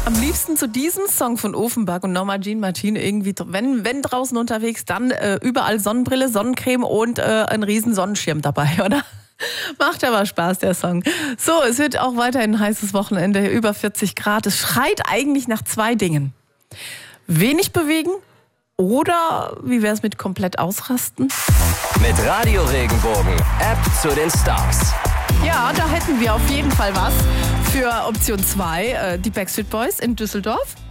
Am liebsten zu diesem Song von Offenbach und Norma Jean Martin irgendwie, wenn draußen unterwegs, dann überall Sonnenbrille, Sonnencreme und ein riesen Sonnenschirm dabei, oder? Macht aber Spaß, der Song. So, es wird auch weiterhin ein heißes Wochenende, über 40 Grad. Es schreit eigentlich nach zwei Dingen. Wenig bewegen oder, wie wäre es mit komplett ausrasten? Mit Radio Regenbogen, App zu den Stars. Ja, da hätten wir auf jeden Fall was für Option 2, die Backstreet Boys in Düsseldorf.